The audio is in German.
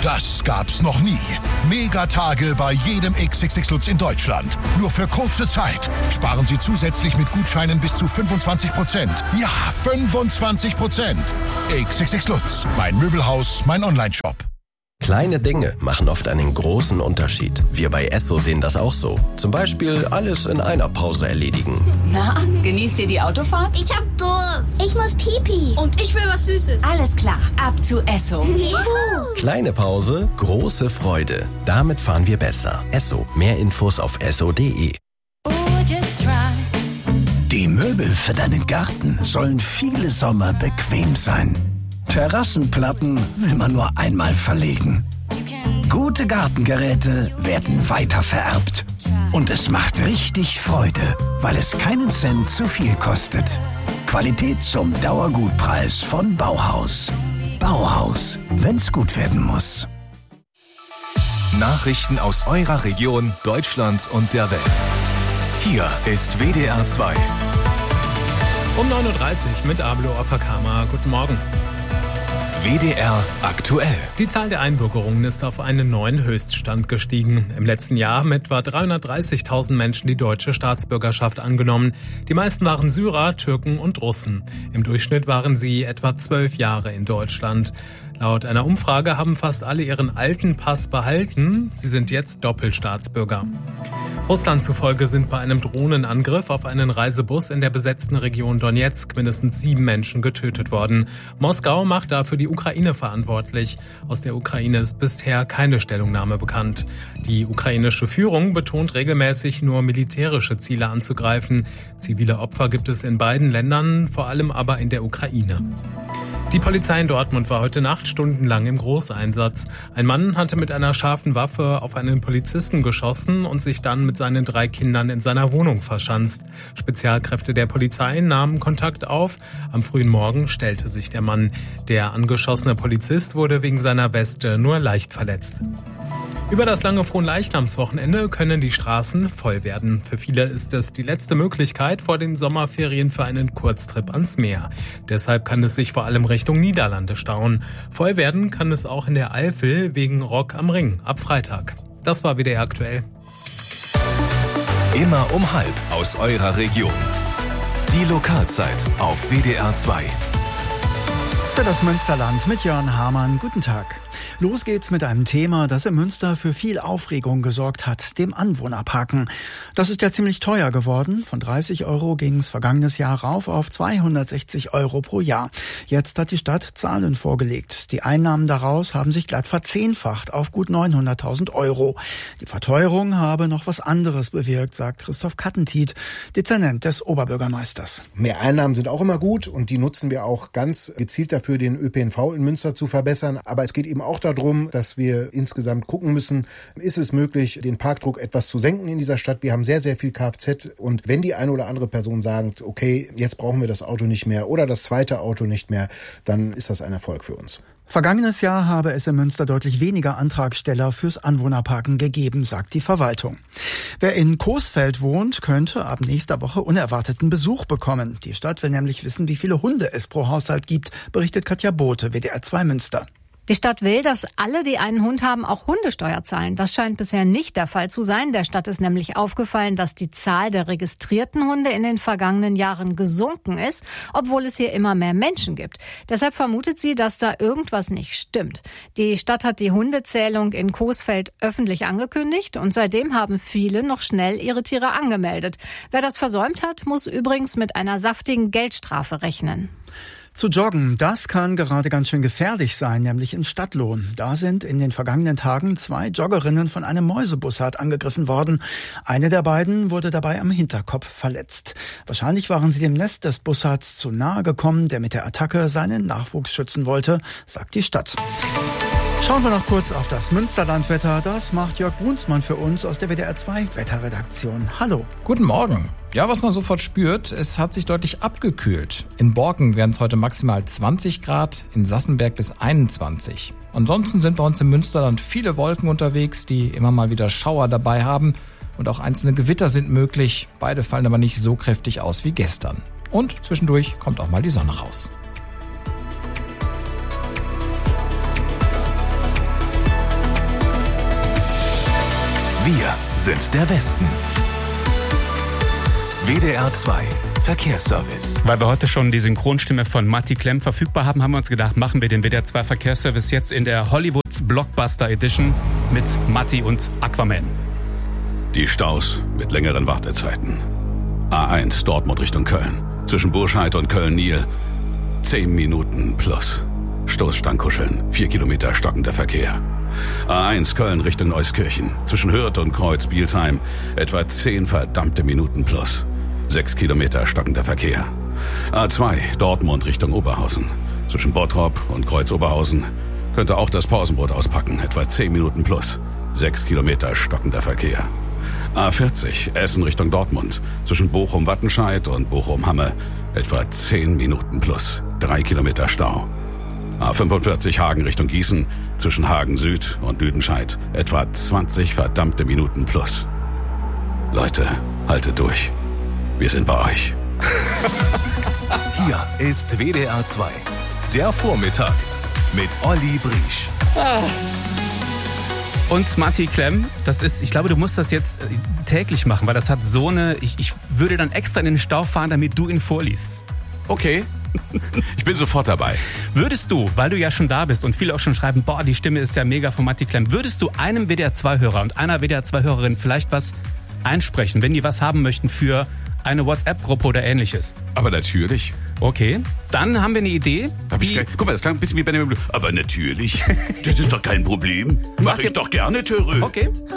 Das gab's noch nie. Megatage bei jedem XXX Lutz in Deutschland. Nur für kurze Zeit. Sparen Sie zusätzlich mit Gutscheinen bis zu 25%. Ja, 25%. XXX Lutz. Mein Möbelhaus, mein Onlineshop. Kleine Dinge machen oft einen großen Unterschied. Wir bei Esso sehen das auch so. Zum Beispiel alles in einer Pause erledigen. Na, genießt ihr die Autofahrt? Ich hab Durst. Ich muss Pipi. Und ich will was Süßes. Alles klar, ab zu Esso. Juhu. Kleine Pause, große Freude. Damit fahren wir besser. Esso. Mehr Infos auf esso.de. Die Möbel für deinen Garten sollen viele Sommer bequem sein. Terrassenplatten will man nur einmal verlegen. Gute Gartengeräte werden weiter vererbt. Und es macht richtig Freude, weil es keinen Cent zu viel kostet. Qualität zum Dauergutpreis von Bauhaus. Bauhaus, wenn's gut werden muss. Nachrichten aus eurer Region, Deutschland und der Welt. Hier ist WDR 2. Um 9.30 Uhr mit Ablo Afakama. Guten Morgen. WDR aktuell. Die Zahl der Einbürgerungen ist auf einen neuen Höchststand gestiegen. Im letzten Jahr haben etwa 330.000 Menschen die deutsche Staatsbürgerschaft angenommen. Die meisten waren Syrer, Türken und Russen. Im Durchschnitt waren sie etwa 12 Jahre in Deutschland. Laut einer Umfrage haben fast alle ihren alten Pass behalten. Sie sind jetzt Doppelstaatsbürger. Russland zufolge sind bei einem Drohnenangriff auf einen Reisebus in der besetzten Region Donetsk mindestens 7 Menschen getötet worden. Moskau macht dafür die Ukraine verantwortlich. Aus der Ukraine ist bisher keine Stellungnahme bekannt. Die ukrainische Führung betont regelmäßig, nur militärische Ziele anzugreifen. Zivile Opfer gibt es in beiden Ländern, vor allem aber in der Ukraine. Die Polizei in Dortmund war heute Nacht stundenlang im Großeinsatz. Ein Mann hatte mit einer scharfen Waffe auf einen Polizisten geschossen und sich dann mit seinen 3 Kindern in seiner Wohnung verschanzt. Spezialkräfte der Polizei nahmen Kontakt auf. Am frühen Morgen stellte sich der Mann. Der angeschossene Polizist wurde wegen seiner Weste nur leicht verletzt. Über das lange Fronleichnamswochenende können die Straßen voll werden. Für viele ist es die letzte Möglichkeit vor den Sommerferien für einen Kurztrip ans Meer. Deshalb kann es sich vor allem Richtung Niederlande stauen. Voll werden kann es auch in der Eifel wegen Rock am Ring ab Freitag. Das war WDR aktuell. Immer um 12:30 aus eurer Region. Die Lokalzeit auf WDR 2. Für das Münsterland mit Jörn Hamann. Guten Tag. Los geht's mit einem Thema, das in Münster für viel Aufregung gesorgt hat, dem Anwohnerparken. Das ist ja ziemlich teuer geworden. Von 30 € ging es vergangenes Jahr rauf auf 260 € pro Jahr. Jetzt hat die Stadt Zahlen vorgelegt. Die Einnahmen daraus haben sich glatt verzehnfacht auf gut 900.000 €. Die Verteuerung habe noch was anderes bewirkt, sagt Christoph Kattentiet, Dezernent des Oberbürgermeisters. Mehr Einnahmen sind auch immer gut und die nutzen wir auch ganz gezielt dafür, den ÖPNV in Münster zu verbessern. Aber es geht eben auch darum, dass wir insgesamt gucken müssen, ist es möglich, den Parkdruck etwas zu senken in dieser Stadt. Wir haben sehr, sehr viel Kfz und wenn die eine oder andere Person sagt, okay, jetzt brauchen wir das Auto nicht mehr oder das zweite Auto nicht mehr, dann ist das ein Erfolg für uns. Vergangenes Jahr habe es in Münster deutlich weniger Antragsteller fürs Anwohnerparken gegeben, sagt die Verwaltung. Wer in Coesfeld wohnt, könnte ab nächster Woche unerwarteten Besuch bekommen. Die Stadt will nämlich wissen, wie viele Hunde es pro Haushalt gibt, berichtet Katja Bote, WDR 2 Münster. Die Stadt will, dass alle, die einen Hund haben, auch Hundesteuer zahlen. Das scheint bisher nicht der Fall zu sein. Der Stadt ist nämlich aufgefallen, dass die Zahl der registrierten Hunde in den vergangenen Jahren gesunken ist, obwohl es hier immer mehr Menschen gibt. Deshalb vermutet sie, dass da irgendwas nicht stimmt. Die Stadt hat die Hundezählung in Coesfeld öffentlich angekündigt und seitdem haben viele noch schnell ihre Tiere angemeldet. Wer das versäumt hat, muss übrigens mit einer saftigen Geldstrafe rechnen. Zu joggen, das kann gerade ganz schön gefährlich sein, nämlich in Stadtlohn. Da sind in den vergangenen Tagen 2 Joggerinnen von einem Mäusebussard angegriffen worden. Eine der beiden wurde dabei am Hinterkopf verletzt. Wahrscheinlich waren sie dem Nest des Bussards zu nahe gekommen, der mit der Attacke seinen Nachwuchs schützen wollte, sagt die Stadt. Schauen wir noch kurz auf das Münsterlandwetter. Das macht Jörg Brunsmann für uns aus der WDR 2 Wetterredaktion. Hallo. Guten Morgen. Ja, was man sofort spürt, es hat sich deutlich abgekühlt. In Borken werden es heute maximal 20 Grad, in Sassenberg bis 21. Ansonsten sind bei uns im Münsterland viele Wolken unterwegs, die immer mal wieder Schauer dabei haben. Und auch einzelne Gewitter sind möglich. Beide fallen aber nicht so kräftig aus wie gestern. Und zwischendurch kommt auch mal die Sonne raus. Wir sind der Westen. WDR 2 Verkehrsservice. Weil wir heute schon die Synchronstimme von Matti Klemm verfügbar haben, haben wir uns gedacht, machen wir den WDR 2 Verkehrsservice jetzt in der Hollywood Blockbuster Edition mit Matti und Aquaman. Die Staus mit längeren Wartezeiten. A1 Dortmund Richtung Köln. Zwischen Burscheid und Köln-Niel 10 Minuten plus. Stoßstangenkuscheln, 4 Kilometer stockender Verkehr. A1 Köln Richtung Neuskirchen. Zwischen Hürth und Kreuz-Bielsheim etwa 10 verdammte Minuten plus. 6 Kilometer stockender Verkehr. A2 Dortmund Richtung Oberhausen. Zwischen Bottrop und Kreuz-Oberhausen könnte auch das Pausenbrot auspacken. Etwa 10 Minuten plus. 6 Kilometer stockender Verkehr. A40 Essen Richtung Dortmund. Zwischen Bochum-Wattenscheid und Bochum-Hamme etwa 10 Minuten plus. 3 Kilometer Stau. A45 Hagen Richtung Gießen. Zwischen Hagen Süd und Lüdenscheid etwa 20 verdammte Minuten plus. Leute, haltet durch. Wir sind bei euch. Hier ist WDR 2. Der Vormittag mit Olli Briesch. Und Matti Klemm, ich glaube, du musst das jetzt täglich machen, weil das hat so eine, ich würde dann extra in den Stau fahren, damit du ihn vorliest. Okay. Ich bin sofort dabei. Würdest du, weil du ja schon da bist und viele auch schon schreiben, boah, die Stimme ist ja mega von Matti Klemm, würdest du einem WDR 2-Hörer und einer WDR 2-Hörerin vielleicht was einsprechen, wenn die was haben möchten für eine WhatsApp-Gruppe oder ähnliches? Aber natürlich. Okay, dann haben wir eine Idee. Guck mal, das klang ein bisschen wie bei dem... Aber natürlich. Das ist doch kein Problem. Mach ich doch gerne, Törö. Okay.